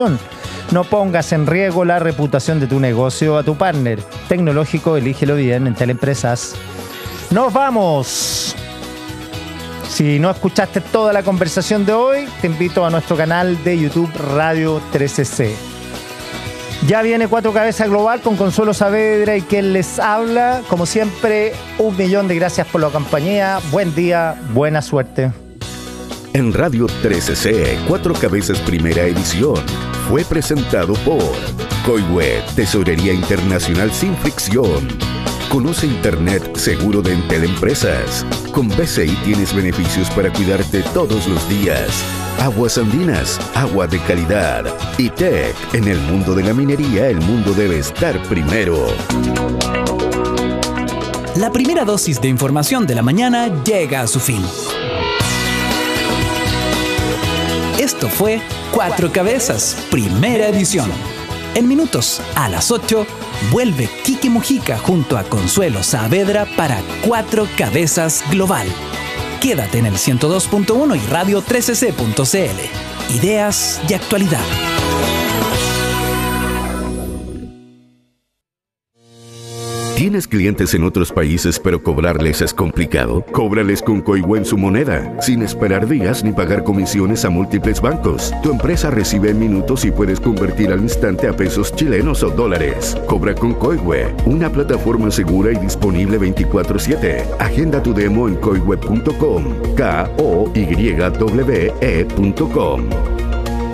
No pongas en riesgo la reputación de tu negocio a tu partner tecnológico. Elígelo bien en Teleempresas. ¡Nos vamos! Si no escuchaste toda la conversación de hoy, te invito a nuestro canal de YouTube Radio 13C. Ya viene Cuatro Cabezas Global con Consuelo Saavedra y quien les habla. Como siempre, 1.000.000 de gracias por la compañía. Buen día, buena suerte. En Radio 13C, Cuatro Cabezas Primera Edición, fue presentado por Coihue, Tesorería Internacional sin fricción. Conoce Internet seguro de Entel Empresas. Con BCI tienes beneficios para cuidarte todos los días. Aguas Andinas, agua de calidad. Y TEC, en el mundo de la minería, el mundo debe estar primero. La primera dosis de información de la mañana llega a su fin. Esto fue Cuatro Cabezas, primera edición. En minutos, a las 8, vuelve Quique Mujica junto a Consuelo Saavedra para Cuatro Cabezas Global. Quédate en el 102.1 y radio 13c.cl. Ideas y actualidad. ¿Tienes clientes en otros países pero cobrarles es complicado? Cóbrales con Coihue en su moneda, sin esperar días ni pagar comisiones a múltiples bancos. Tu empresa recibe en minutos y puedes convertir al instante a pesos chilenos o dólares. Cobra con Coihue, una plataforma segura y disponible 24/7. Agenda tu demo en coihue.com, koywe.com.